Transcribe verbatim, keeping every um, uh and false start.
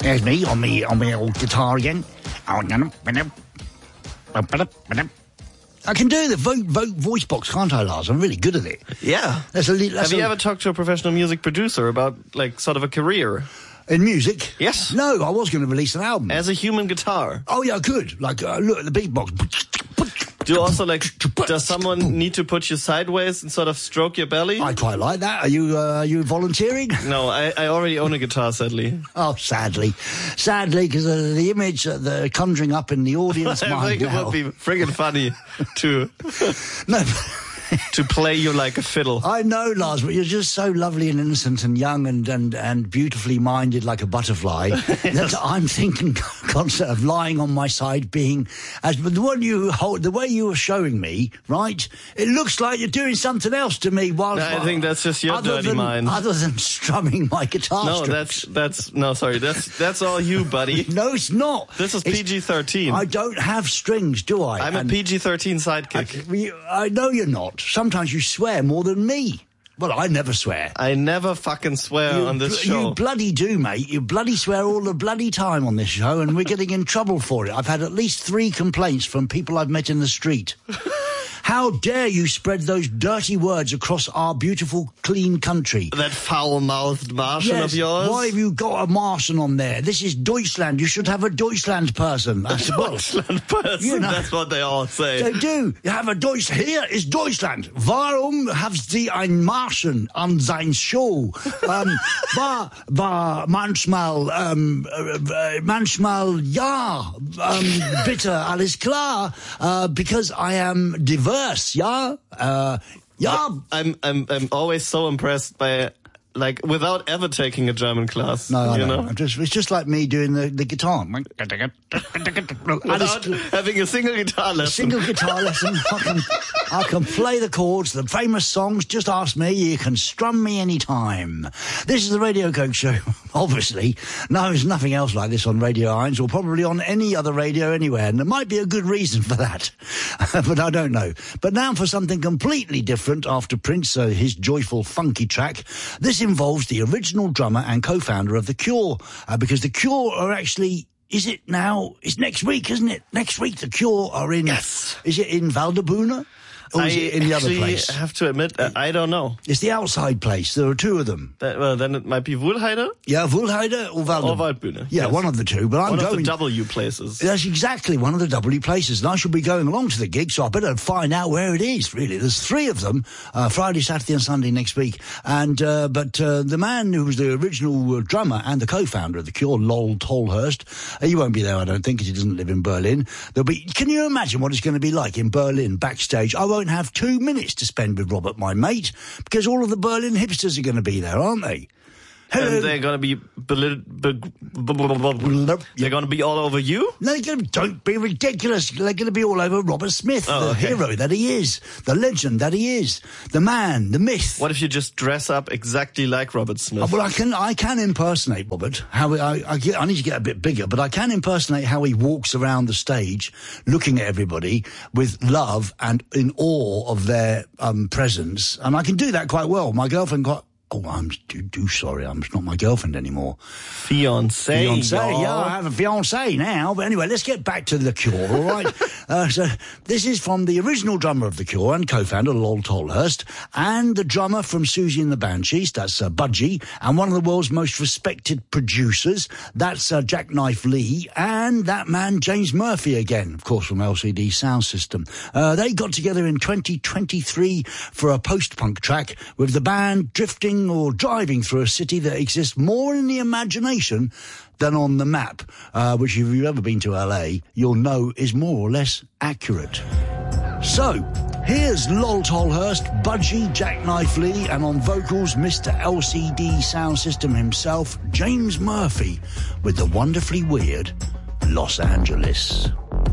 There's me on me on my old guitar again. I can do the vo- vo- voice box, can't I, Lars? I'm really good at it. Yeah. That's a li- that's Have you a- ever talked to a professional music producer about, like, sort of a career? In music? Yes. No, I was going to release an album. As a human guitar? Oh, yeah, I could. Like, uh, look at the beatbox. Do you also, like, does someone need to put you sideways and sort of stroke your belly? I quite like that. Are you uh, are you volunteering? No, I, I already own a guitar, sadly. Oh, sadly. Sadly, because uh, the image that they're conjuring up in the audience I mind think it now. would be friggin' funny to... No, to play you like a fiddle. I know, Lars, but you're just so lovely and innocent and young and, and, and beautifully minded like a butterfly that I'm thinking concept of lying on my side being as but the one you hold the way you were showing me, right? It looks like you're doing something else to me while I think that's just your dirty than, mind. Other than strumming my guitar No, strings. that's that's no sorry, that's that's all you, buddy. No, it's not. This is It's- P G thirteen. I don't have strings, do I? I'm And a P G thirteen sidekick. I, I know you're not. Sometimes you swear more than me. Well, I never swear. I never fucking swear You on this bl- show. You bloody do, mate. You bloody swear all the bloody time on this show, and we're getting in trouble for it. I've had at least three complaints from people I've met in the street. How dare you spread those dirty words across our beautiful, clean country? That foul-mouthed Martian Yes, of yours. why have you got a Martian on there? This is Deutschland. You should have a Deutschland person. I suppose. Deutschland person, You know. that's what they all say. They do. You have a Deutsch. Here is Deutschland. Warum haben Sie einen Martian an sein Show? Um, war, war manchmal, um, uh, manchmal, ja, um, bitte, alles klar, uh, because I am diverse, ja, uh, ja. I'm I'm I'm always so impressed by, like, without ever taking a German class. No, I you know. know? I'm just, it's just like me doing the, the guitar. Without having a single guitar lesson. Single guitar lesson. I can, I can play the chords, the famous songs. Just ask me. You can strum me anytime. This is the Radio Coke Show. Obviously, no, there's nothing else like this on Radio Eins or probably on any other radio anywhere. And there might be a good reason for that, but I don't know. But now for something completely different. After Prince, uh, his joyful, funky track, this involves the original drummer and co-founder of The Cure, uh, because The Cure are actually. Is it now? It's next week, isn't it? Next week, The Cure are in. Yes. Is it in Valdebuna? Or is I it in the other actually place? have to admit, uh, I don't know. It's the outside place. There are two of them. That, well, then it might be Wuhlheide Yeah, Wuhlheide or Valdebuna? or Waldbühne. Yeah, Yes. one of the two. But I'm One going. of the W places. That's exactly one of the W places, and I shall be going along to the gig, so I better find out where it is, really. There's three of them, uh, Friday, Saturday and Sunday next week. And uh, But uh, the man who was the original uh, drummer and the co-founder of The Cure, Lol Tolhurst, uh, he won't be there, I don't think, because he doesn't live in Berlin. There'll be. Can you imagine what it's going to be like in Berlin, backstage? I won't have two minutes to spend with Robert, my mate, because all of the Berlin hipsters are going to be there, aren't they? Hello. And they're going to be... Bel- be- they're going to be all over you? No, they're gonna, don't be ridiculous. They're going to be all over Robert Smith, Oh, the okay. hero that he is, the legend that he is, the man, the myth. What if you just dress up exactly like Robert Smith? Well, I can I can impersonate Robert. How he- I I, get, I need to get a bit bigger, but I can impersonate how he walks around the stage, looking at everybody with love and in awe of their um, presence, and I can do that quite well. My girlfriend got. Oh, I'm do, do sorry, I'm not my girlfriend anymore. Fiancé. Fiancé, y'all. yeah, I have a fiancé now. But anyway, let's get back to The Cure, all right? uh, so this is from the original drummer of The Cure and co-founder, Lol Tolhurst, and the drummer from Susie and the Banshees, that's uh, Budgie, and one of the world's most respected producers, that's uh, Jackknife Lee, and that man, James Murphy, again, of course, from L C D Sound System. Uh, they got together in twenty twenty-three for a post-punk track with the band drifting or driving through a city that exists more in the imagination than on the map, uh, which if you've ever been to L A, you'll know is more or less accurate. So, here's Lol Tolhurst, Budgie, Jackknife Lee, and on vocals, Mister L C D Sound System himself, James Murphy, with the wonderfully weird Los Angeles.